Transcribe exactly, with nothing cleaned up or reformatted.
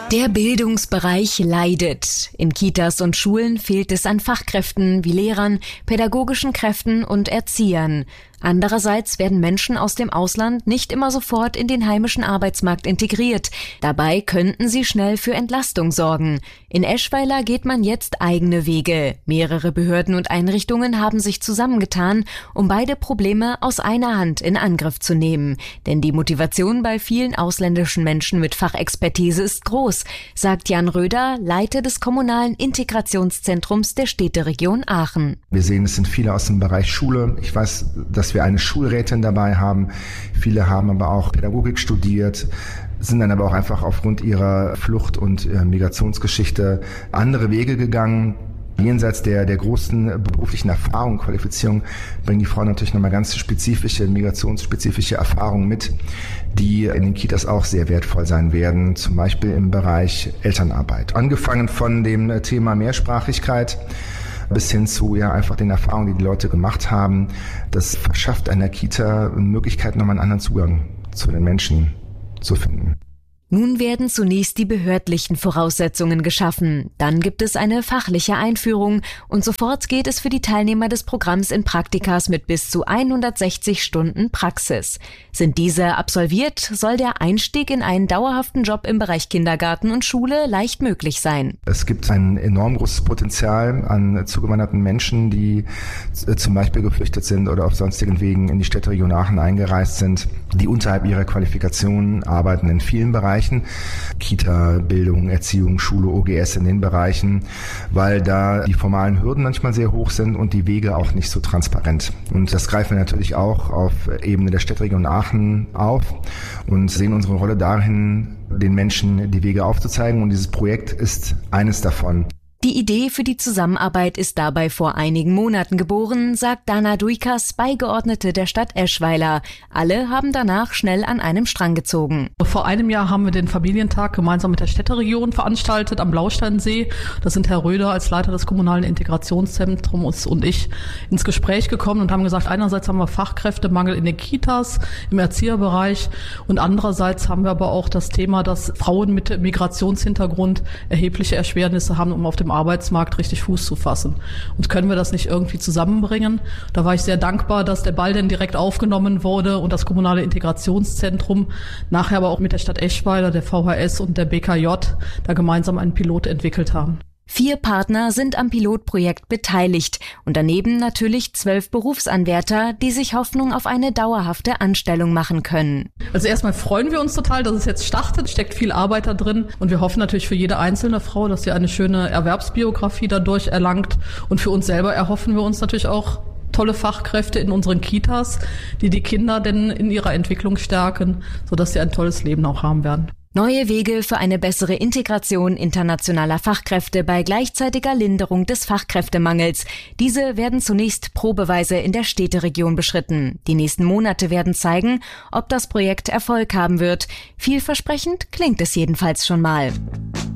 Der Bildungsbereich leidet. In Kitas und Schulen fehlt es an Fachkräften wie Lehrern, pädagogischen Kräften und Erziehern. Andererseits werden Menschen aus dem Ausland nicht immer sofort in den heimischen Arbeitsmarkt integriert. Dabei könnten sie schnell für Entlastung sorgen. In Eschweiler geht man jetzt eigene Wege. Mehrere Behörden und Einrichtungen haben sich zusammengetan, um beide Probleme aus einer Hand in Angriff zu nehmen. Denn die Motivation bei vielen ausländischen Menschen mit Fachexpertise ist groß, sagt Jan Röder, Leiter des kommunalen Integrationszentrums der Städteregion Aachen. Wir sehen, es sind viele aus dem Bereich Schule. Ich weiß, dass wir eine Schulrätin dabei haben. Viele haben aber auch Pädagogik studiert, sind dann aber auch einfach aufgrund ihrer Flucht- und äh, Migrationsgeschichte andere Wege gegangen. Jenseits der, der großen beruflichen Erfahrung, Qualifizierung, bringen die Frauen natürlich nochmal ganz spezifische, migrationsspezifische Erfahrungen mit, die in den Kitas auch sehr wertvoll sein werden, zum Beispiel im Bereich Elternarbeit. Angefangen von dem Thema Mehrsprachigkeit bis hin zu ja einfach den Erfahrungen, die die Leute gemacht haben. Das verschafft einer Kita Möglichkeit, nochmal einen anderen Zugang zu den Menschen zu finden. Nun werden zunächst die behördlichen Voraussetzungen geschaffen. Dann gibt es eine fachliche Einführung und sofort geht es für die Teilnehmer des Programms in Praktikas mit bis zu hundertsechzig Stunden Praxis. Sind diese absolviert, soll der Einstieg in einen dauerhaften Job im Bereich Kindergarten und Schule leicht möglich sein. Es gibt ein enorm großes Potenzial an zugewanderten Menschen, die zum Beispiel geflüchtet sind oder auf sonstigen Wegen in die Städteregion Aachen eingereist sind, die unterhalb ihrer Qualifikation arbeiten in vielen Bereichen. Kita, Bildung, Erziehung, Schule, O G S in den Bereichen, weil da die formalen Hürden manchmal sehr hoch sind und die Wege auch nicht so transparent. Und das greifen wir natürlich auch auf Ebene der Städteregion Aachen auf und sehen unsere Rolle darin, den Menschen die Wege aufzuzeigen, und dieses Projekt ist eines davon. Die Idee für die Zusammenarbeit ist dabei vor einigen Monaten geboren, sagt Dana Duikas, Beigeordnete der Stadt Eschweiler. Alle haben danach schnell an einem Strang gezogen. Vor einem Jahr haben wir den Familientag gemeinsam mit der Städteregion veranstaltet am Blausteinsee. Da sind Herr Röder als Leiter des kommunalen Integrationszentrums und ich ins Gespräch gekommen und haben gesagt, einerseits haben wir Fachkräftemangel in den Kitas, im Erzieherbereich, und andererseits haben wir aber auch das Thema, dass Frauen mit Migrationshintergrund erhebliche Erschwernisse haben, um auf dem Arbeitsmarkt richtig Fuß zu fassen. Und können wir das nicht irgendwie zusammenbringen? Da war ich sehr dankbar, dass der Ball dann direkt aufgenommen wurde und das kommunale Integrationszentrum nachher aber auch mit der Stadt Eschweiler, der V H S und der B K J da gemeinsam einen Pilot entwickelt haben. Vier Partner sind am Pilotprojekt beteiligt und daneben natürlich zwölf Berufsanwärter, die sich Hoffnung auf eine dauerhafte Anstellung machen können. Also erstmal freuen wir uns total, dass es jetzt startet. Es steckt viel Arbeit da drin und wir hoffen natürlich für jede einzelne Frau, dass sie eine schöne Erwerbsbiografie dadurch erlangt. Und für uns selber erhoffen wir uns natürlich auch tolle Fachkräfte in unseren Kitas, die die Kinder denn in ihrer Entwicklung stärken, sodass sie ein tolles Leben auch haben werden. Neue Wege für eine bessere Integration internationaler Fachkräfte bei gleichzeitiger Linderung des Fachkräftemangels. Diese werden zunächst probeweise in der Städteregion beschritten. Die nächsten Monate werden zeigen, ob das Projekt Erfolg haben wird. Vielversprechend klingt es jedenfalls schon mal.